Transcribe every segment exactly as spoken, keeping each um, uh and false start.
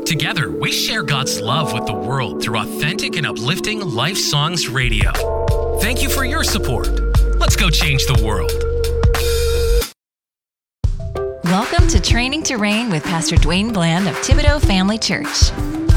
Together, we share God's love with the world through authentic and uplifting Life Songs Radio. Thank you for your support. Let's go change the world. Welcome to Training to Reign with Pastor Dwayne Bland of Thibodaux Family Church.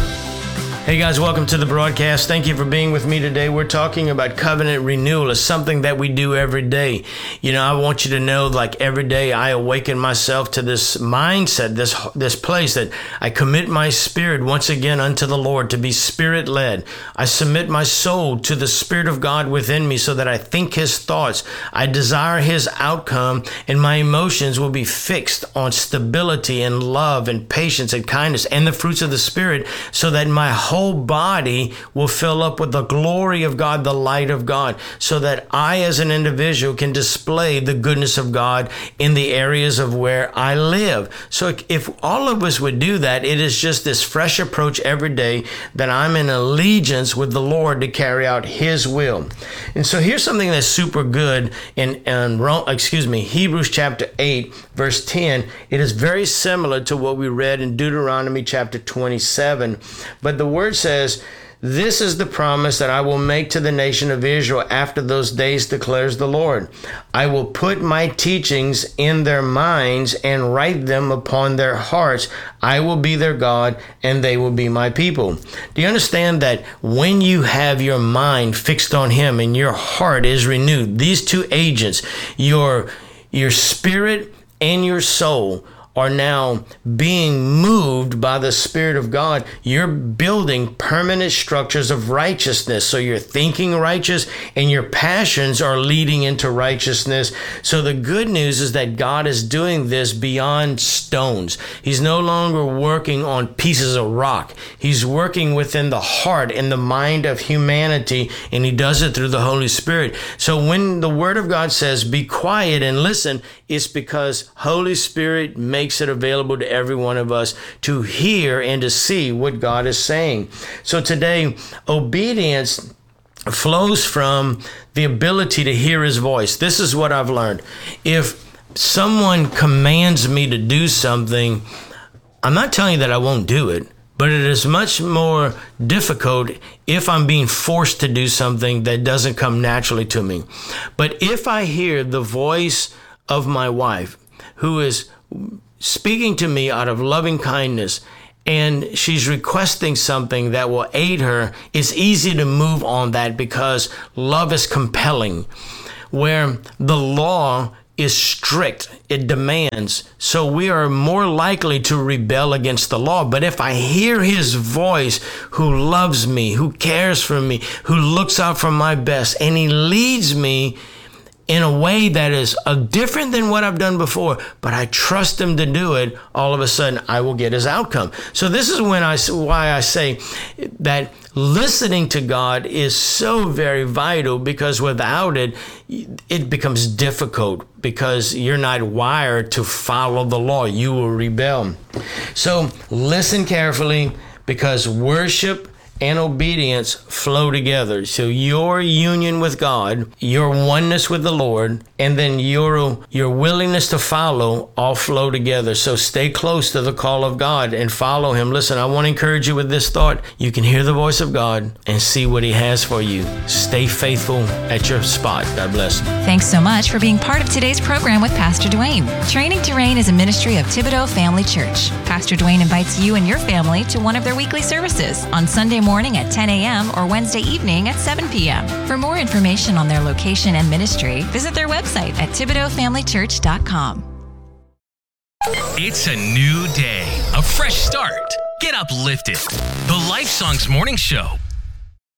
Hey guys, welcome to the broadcast. Thank you for being with me today. We're talking about covenant renewal. It's something that we do every day. You know, I want you to know, like every day I awaken myself to this mindset, this this place that I commit my spirit once again unto the Lord to be spirit-led. I submit my soul to the Spirit of God within me so that I think His thoughts. I desire His outcome, and my emotions will be fixed on stability and love and patience and kindness and the fruits of the Spirit, so that my whole whole body will fill up with the glory of God, the light of God, so that I as an individual can display the goodness of God in the areas of where I live. So if all of us would do that, it is just this fresh approach every day that I'm in allegiance with the Lord to carry out His will. And so here's something that's super good in, in excuse me, Hebrews chapter eight, verse ten. It is very similar to what we read in Deuteronomy chapter twenty-seven. But the word says, "This is the promise that I will make to the nation of Israel after those days, declares the Lord. I will put my teachings in their minds and write them upon their hearts. I will be their God and they will be my people." Do you understand that when you have your mind fixed on Him and your heart is renewed, these two agents, your, your spirit and your soul, are now being moved by the Spirit of God? You're building permanent structures of righteousness. So you're thinking righteous and your passions are leading into righteousness. So the good news is that God is doing this beyond stones. He's no longer working on pieces of rock. He's working within the heart and the mind of humanity, and He does it through the Holy Spirit. So when the Word of God says, "Be quiet and listen," it's because Holy Spirit makes it available to every one of us to hear and to see what God is saying. So today, obedience flows from the ability to hear His voice. This is what I've learned. If someone commands me to do something, I'm not telling you that I won't do it, but it is much more difficult if I'm being forced to do something that doesn't come naturally to me. But if I hear the voice of my wife, who is speaking to me out of loving kindness, and she's requesting something that will aid her, it's easy to move on that because love is compelling. Where the law is strict, it demands, so we are more likely to rebel against the law. But if I hear His voice, who loves me, who cares for me, who looks out for my best, and He leads me in a way that is uh, different than what I've done before, but I trust Him to do it, all of a sudden I will get His outcome. So this is when I, why I say that listening to God is so very vital, because without it, it becomes difficult because you're not wired to follow the law. You will rebel. So listen carefully, because worship and obedience flow together. So your union with God, your oneness with the Lord, and then your your willingness to follow all flow together. So stay close to the call of God and follow Him. Listen, I want to encourage you with this thought. You can hear the voice of God and see what He has for you. Stay faithful at your spot. God bless. Thanks so much for being part of today's program with Pastor Dwayne. Training to Reign is a ministry of Thibodaux Family Church. Pastor Dwayne invites you and your family to one of their weekly services on Sunday morning at ten a.m. or Wednesday evening at seven p.m. For more information on their location and ministry, visit their website at thibodaux family church dot com. It's a new day, a fresh start. Get uplifted. The Life Songs Morning Show